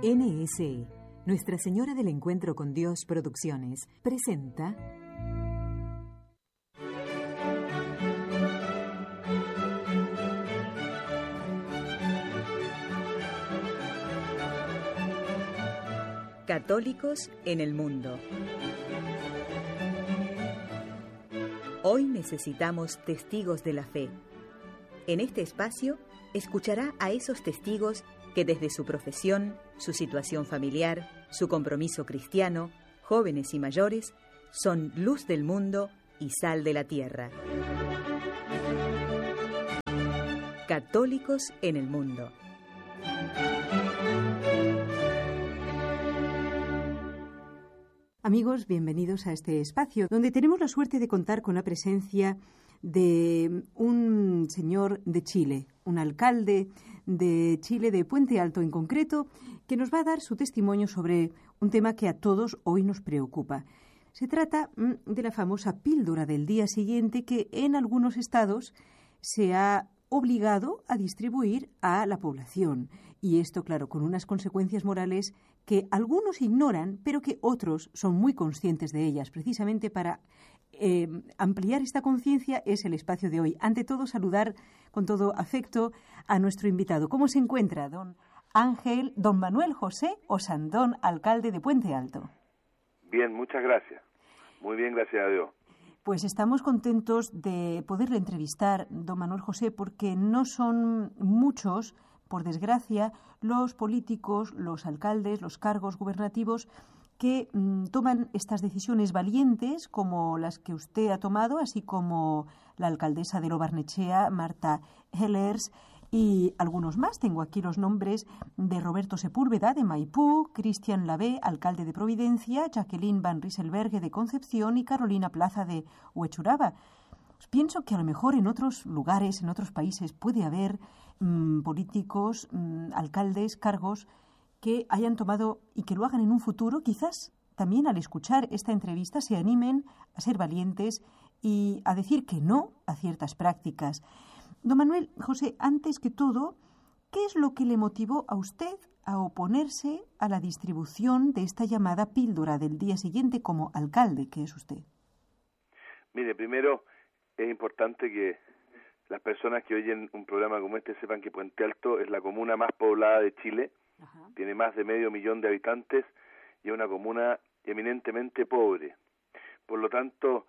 NSE, Nuestra Señora del Encuentro con Dios Producciones, presenta Católicos en el Mundo. Hoy necesitamos testigos de la fe. En este espacio escuchará a esos testigos que desde su profesión, su situación familiar, su compromiso cristiano, jóvenes y mayores, son luz del mundo y sal de la tierra. Católicos en el Mundo. Amigos, bienvenidos a este espacio, donde tenemos la suerte de contar con la presencia de un señor de Chile, un alcalde de Chile, de Puente Alto en concreto, que nos va a dar su testimonio sobre un tema que a todos hoy nos preocupa. Se trata de la famosa píldora del día siguiente que en algunos estados se ha obligado a distribuir a la población. Y esto, claro, con unas consecuencias morales que algunos ignoran, pero que otros son muy conscientes de ellas. Precisamente para ampliar esta conciencia es el espacio de hoy. Ante todo, saludar con todo afecto a nuestro invitado. ¿Cómo se encuentra don Manuel José Osandón, alcalde de Puente Alto? Bien, muchas gracias. Muy bien, gracias a Dios. Pues estamos contentos de poderle entrevistar, don Manuel José, porque no son muchos, por desgracia, los políticos, los alcaldes, los cargos gubernativos que toman estas decisiones valientes como las que usted ha tomado, así como la alcaldesa de Lo Barnechea, Marta Hellers, y algunos más. Tengo aquí los nombres de Roberto Sepúlveda, de Maipú, Cristian Lavé, alcalde de Providencia, Jacqueline Van Rieselberghe, de Concepción, y Carolina Plaza, de Huechuraba. Pienso que a lo mejor en otros lugares, en otros países, puede haber políticos, alcaldes, cargos que hayan tomado y que lo hagan en un futuro, quizás también al escuchar esta entrevista se animen a ser valientes y a decir que no a ciertas prácticas. Don Manuel José, antes que todo, ¿qué es lo que le motivó a usted a oponerse a la distribución de esta llamada píldora del día siguiente como alcalde que es usted? Mire, primero es importante que las personas que oyen un programa como este sepan que Puente Alto es la comuna más poblada de Chile. Ajá. Tiene más de 500.000 de habitantes y es una comuna eminentemente pobre. Por lo tanto,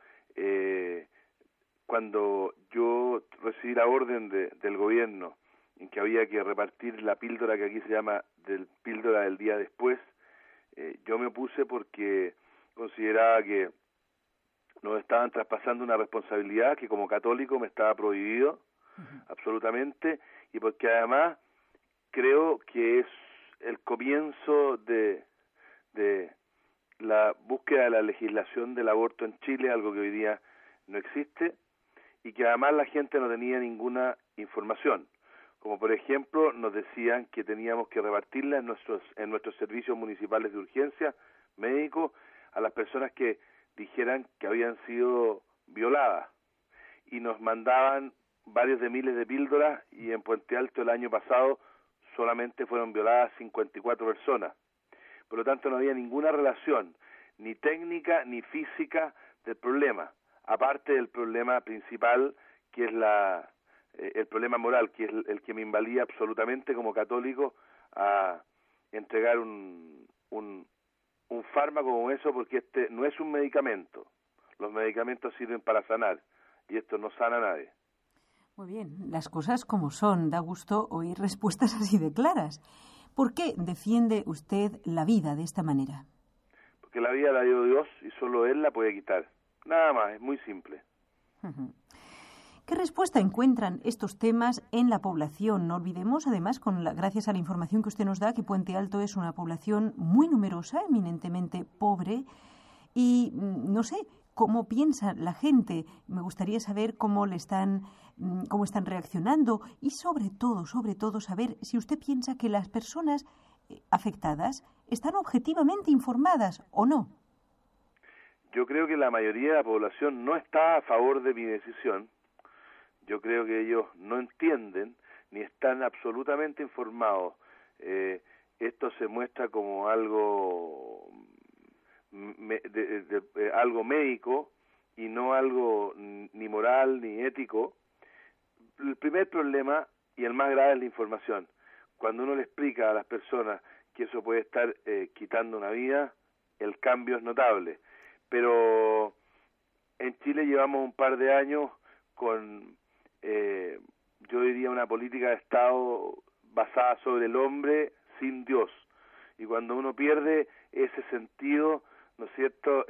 cuando yo recibí la orden del gobierno en que había que repartir la píldora que aquí se llama píldora del día después, yo me opuse porque consideraba que nos estaban traspasando una responsabilidad que como católico me estaba prohibido absolutamente, y porque además creo que es el comienzo de la búsqueda de la legislación del aborto en Chile, algo que hoy día no existe, y que además la gente no tenía ninguna información. Como por ejemplo nos decían que teníamos que repartirla en nuestros servicios municipales de urgencia médicos a las personas que dijeran que habían sido violadas, y nos mandaban varios de miles de píldoras, y en Puente Alto el año pasado solamente fueron violadas 54 personas. Por lo tanto no había ninguna relación, ni técnica ni física del problema, aparte del problema principal, que es el problema moral, que es el que me invalida absolutamente como católico a entregar un fármaco como eso, porque este no es un medicamento. Los medicamentos sirven para sanar, y esto no sana a nadie. Muy bien, las cosas como son. Da gusto oír respuestas así de claras. ¿Por qué defiende usted la vida de esta manera? Porque la vida la dio Dios y solo Él la puede quitar. Nada más, es muy simple. ¿Qué respuesta encuentran estos temas en la población? No olvidemos, además, gracias a la información que usted nos da, que Puente Alto es una población muy numerosa, eminentemente pobre, y no sé cómo piensa la gente. Me gustaría saber cómo están reaccionando, y sobre todo saber si usted piensa que las personas afectadas están objetivamente informadas o no. Yo creo que la mayoría de la población no está a favor de mi decisión. Yo creo que ellos no entienden ni están absolutamente informados esto se muestra como algo algo médico y no algo ni moral ni ético. El primer problema y el más grave es la información. Cuando uno le explica a las personas que eso puede estar quitando una vida, el cambio es notable. Pero en Chile llevamos un par de años con, yo diría, una política de Estado basada sobre el hombre sin Dios. Y cuando uno pierde ese sentido, ¿no es cierto?,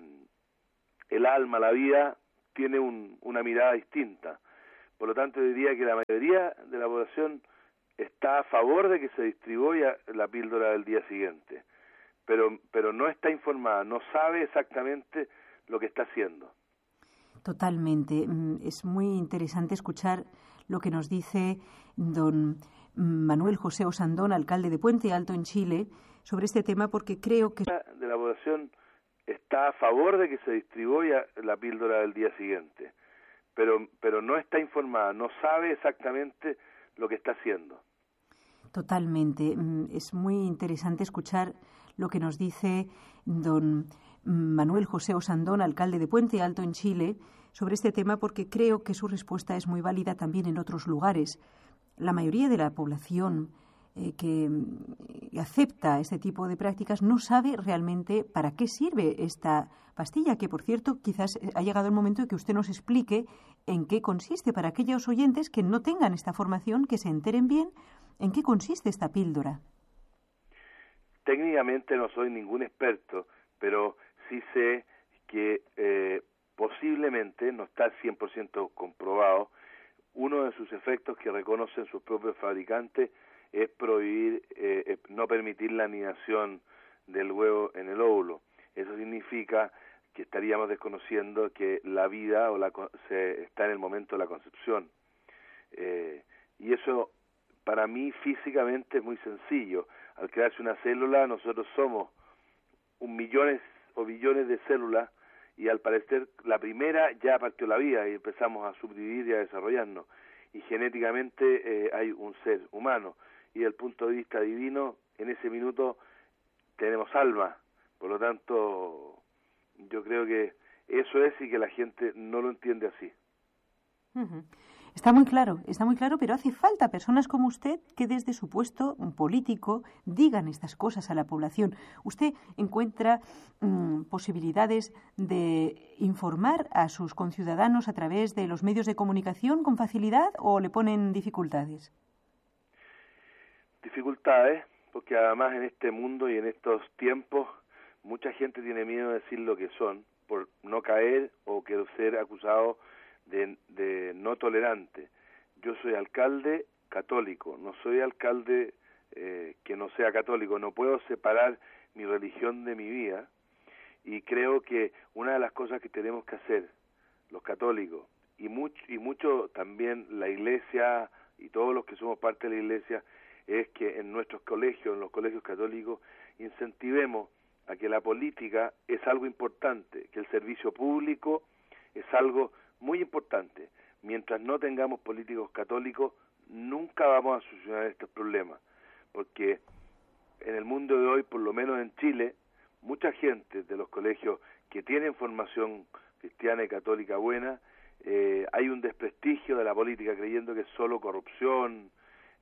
el alma, la vida, tiene una mirada distinta. Por lo tanto, diría que la mayoría de la población está a favor de que se distribuya la píldora del día siguiente, pero no está informada, no sabe exactamente lo que está haciendo. Totalmente. Es muy interesante escuchar lo que nos dice don Manuel José Osandón, alcalde de Puente Alto en Chile, sobre este tema, porque creo que de la población está a favor de que se distribuya la píldora del día siguiente, pero no está informada, no sabe exactamente lo que está haciendo. Totalmente. Es muy interesante escuchar lo que nos dice don Manuel José Osandón, alcalde de Puente Alto en Chile, sobre este tema, porque creo que su respuesta es muy válida también en otros lugares. La mayoría de la población que acepta este tipo de prácticas no sabe realmente para qué sirve esta pastilla, que, por cierto, quizás ha llegado el momento de que usted nos explique en qué consiste, para aquellos oyentes que no tengan esta formación, que se enteren bien en qué consiste esta píldora. Técnicamente no soy ningún experto, pero sí sé que posiblemente, no está 100% comprobado, uno de sus efectos que reconocen sus propios fabricantes es prohibir, no permitir la anidación del huevo en el óvulo. Eso significa que estaríamos desconociendo que la vida se está en el momento de la concepción. Y eso para mí físicamente es muy sencillo. Al crearse una célula, nosotros somos millones o billones de células, y al parecer la primera ya partió la vida y empezamos a subdividir y a desarrollarnos. Y genéticamente hay un ser humano, y desde el punto de vista divino, en ese minuto tenemos alma. Por lo tanto, yo creo que eso es, y que la gente no lo entiende así. Uh-huh. Está muy claro, pero hace falta personas como usted que desde su puesto político digan estas cosas a la población. ¿Usted encuentra posibilidades de informar a sus conciudadanos a través de los medios de comunicación con facilidad, o le ponen dificultades? Dificultades, porque además en este mundo y en estos tiempos mucha gente tiene miedo de decir lo que son, por no caer o que ser acusado de no tolerante. Yo soy alcalde católico, no soy alcalde que no sea católico. No puedo separar mi religión de mi vida, y creo que una de las cosas que tenemos que hacer los católicos y mucho también la Iglesia y todos los que somos parte de la Iglesia, es que en nuestros colegios, en los colegios católicos, incentivemos a que la política es algo importante, que el servicio público es algo muy importante. Mientras no tengamos políticos católicos, nunca vamos a solucionar estos problemas, porque en el mundo de hoy, por lo menos en Chile, mucha gente de los colegios que tienen formación cristiana y católica buena, hay un desprestigio de la política, creyendo que es solo corrupción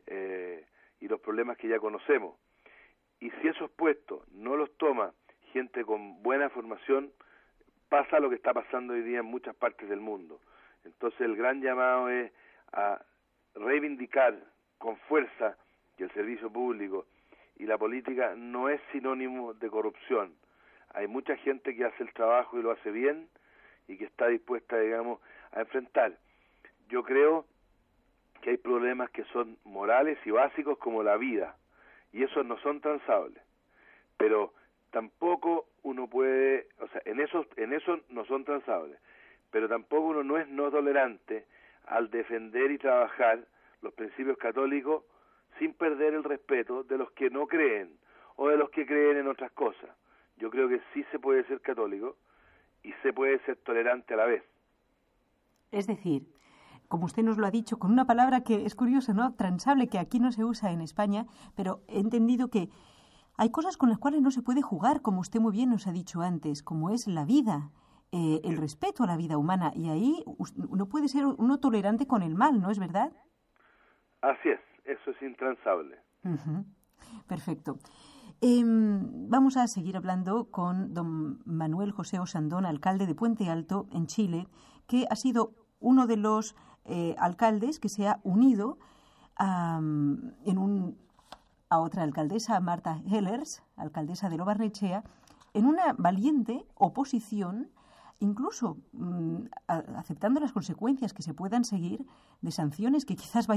y los problemas que ya conocemos. Y si esos puestos no los toma gente con buena formación, pasa lo que está pasando hoy día en muchas partes del mundo. Entonces el gran llamado es a reivindicar con fuerza que el servicio público y la política no es sinónimo de corrupción. Hay mucha gente que hace el trabajo y lo hace bien, y que está dispuesta, digamos, a enfrentar. Yo creo que hay problemas que son morales y básicos, como la vida, y esos no son transables, pero tampoco uno puede, o sea, en eso no son transables, pero tampoco uno no es no tolerante al defender y trabajar los principios católicos sin perder el respeto de los que no creen o de los que creen en otras cosas. Yo creo que sí se puede ser católico y se puede ser tolerante a la vez. Es decir, como usted nos lo ha dicho, con una palabra que es curiosa, ¿no? Transable, que aquí no se usa en España, pero he entendido que hay cosas con las cuales no se puede jugar, como usted muy bien nos ha dicho antes, como es la vida, el respeto a la vida humana, y ahí no puede ser uno tolerante con el mal, ¿no es verdad? Así es, eso es intransable. Uh-huh. Perfecto. Vamos a seguir hablando con don Manuel José Osandón, alcalde de Puente Alto, en Chile, que ha sido uno de los alcaldes que se ha unido a otra alcaldesa, Marta Hellers, alcaldesa de Lo Barnechea, en una valiente oposición, incluso aceptando las consecuencias que se puedan seguir de sanciones que quizás vayan